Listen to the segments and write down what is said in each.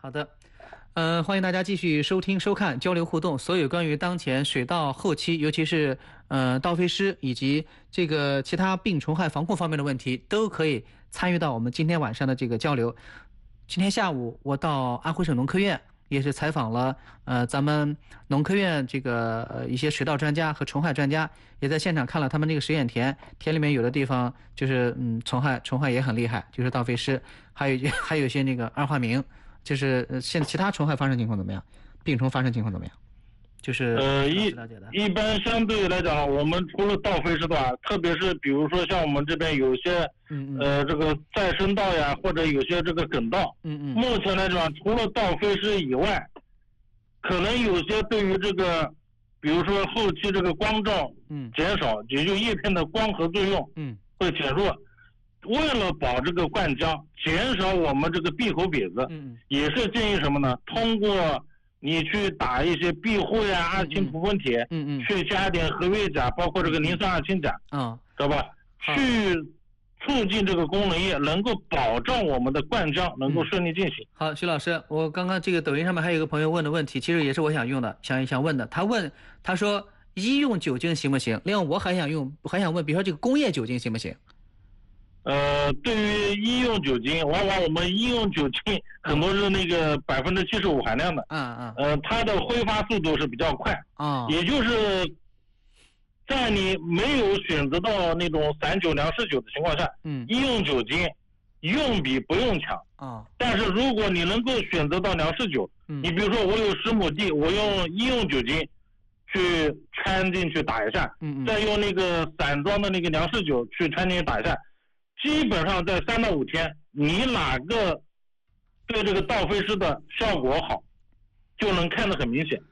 好的，欢迎大家继续收听、收看、交流互动。所有关于当前水稻后期，尤其是稻飞虱以及这个其他病虫害防控方面的问题，都可以参与到我们今天晚上的这个交流。今天下午我到安徽省农科院，也是采访了咱们农科院这个一些水稻专家和虫害专家，也在现场看了他们那个实验田，田里面有的地方就是虫害也很厉害，就是稻飞虱，还有一些那个二化鸣。就是现在其他虫害发生情况怎么样？病虫发生情况怎么样？就是一般相对来讲，我们除了稻飞虱的话，特别是比如说像我们这边有些这个再生稻呀，或者有些这个梗稻，目前来讲，除了稻飞虱以外，可能有些对于这个，比如说后期这个光照减少，也就叶片的光合作用会减弱。为了保这个灌浆，减少我们这个闭口瘪子，也是建议什么呢？通过你去打一些避秽啊、二氢普酚铁，去加点和月钾，包括这个磷酸二氢钾，知道吧？去促进这个功能液，能够保障我们的灌浆能够顺利进行。 好，徐老师，我刚刚这个抖音上面还有一个朋友问的问题，其实也是我想问的。他说医用酒精行不行？另外我还想问，比如说这个工业酒精行不行？ 对于医用酒精，往往我们医用酒精很多是那个75%含量的，它的挥发速度是比较快，也就是在你没有选择到那种散酒、粮食酒的情况下，医用酒精用比不用强，但是如果你能够选择到粮食酒，你比如说我有10亩地，我用医用酒精去掺进去打一下，再用那个散装的那个粮食酒去掺进去打一下。基本上在3到5天，你哪个对这个稻飞虱的效果好，就能看得很明显。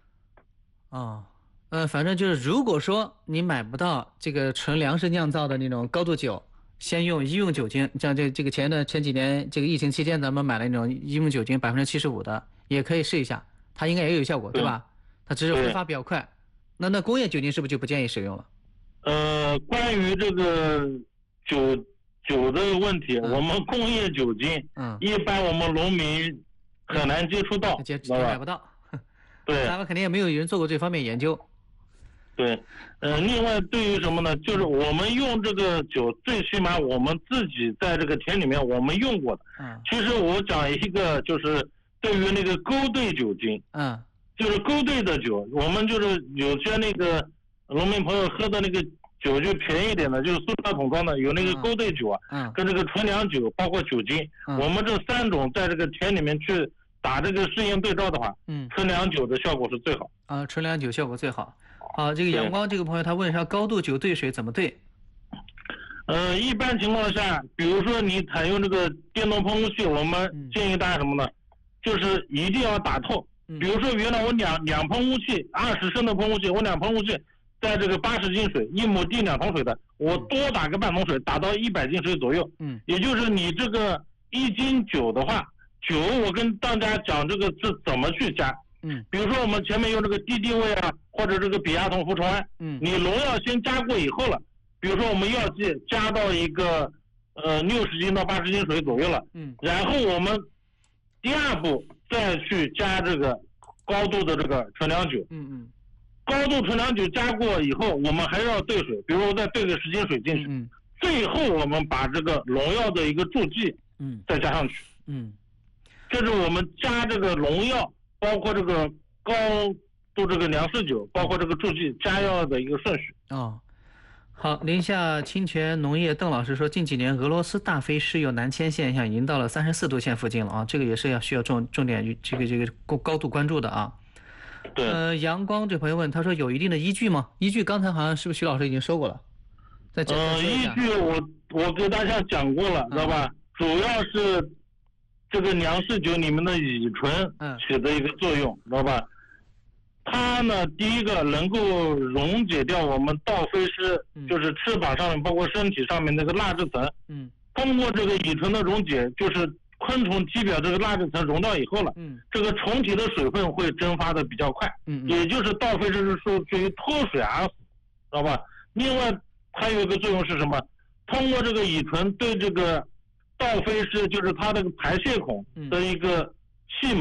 反正就是，如果说你买不到这个纯粮食酿造的那种高度酒，先用医用酒精，像这个前几年这个疫情期间，咱们买了那种医用酒精75%的，也可以试一下，它应该也有效果，对吧？它只是挥发比较快。那工业酒精是不是就不建议使用了？ 关于这个酒的问题，我们工业酒精，一般我们农民很难接触到， 买不到。 对， 咱们肯定也没有人做过这方面研究。 对，另外对于什么呢？就是我们用这个酒，最起码我们自己在这个田里面我们用过的。其实我讲一个，就是对于那个勾兑酒精，就是勾兑的酒，我们就是有些那个农民朋友喝的那个酒就便宜一点的，就是塑料桶装的，有那个勾兑酒跟这个纯粮酒，包括酒精，我们这3种在这个田里面去打这个试验对照的话，纯粮酒的效果是最好。 纯粮酒效果最好。好，这个阳光这个朋友他问一下，高度酒兑水怎么兑？ 一般情况下，比如说你采用这个电动喷雾器，我们建议大家什么呢？就是一定要打透。比如说原来我两喷雾器，20升的喷雾器，我2喷雾器。在这个80斤水，1亩地2桶水的，我多打个半桶水，打到100斤水左右。也就是你这个1斤酒的话，酒我跟大家讲这个是怎么去加。比如说我们前面用这个敌敌畏啊，或者这个比亚酮氟虫胺，你农药先加过以后了，比如说我们药剂加到一个60斤到80斤水左右了，然后我们第2步再去加这个高度的这个纯粮酒。高度纯粮酒加过以后，我们还要兑水，比如说再兑个10斤水进去，最后我们把这个农药的一个助剂再加上去。这是我们加这个农药，包括这个高度这个粮食酒，包括这个助剂加药的一个顺序。 好，宁夏清泉农业邓老师说，近几年俄罗斯大飞虱有南迁现象，已经到了34度线附近了这个也是需要重点这个高度关注的啊。 对， 阳光这朋友问，他说有一定的依据吗？依据刚才好像是不是徐老师已经说过了？ 依据我给大家讲过了，知道吧？主要是这个粮食酒里面的乙醇起的一个作用，知道吧？它呢，第一个能够溶解掉我们稻飞虱，就是翅膀上面包括身体上面那个蜡质层。通过这个乙醇的溶解，就是昆虫体表这个蜡质层溶掉以后了，这个虫体的水分会蒸发的比较快，也就是稻飞虱是属于脱水而死，知道吧？另外还有一个作用是什么？通过这个乙醇对这个稻飞虱，就是它这个排泄孔的一个气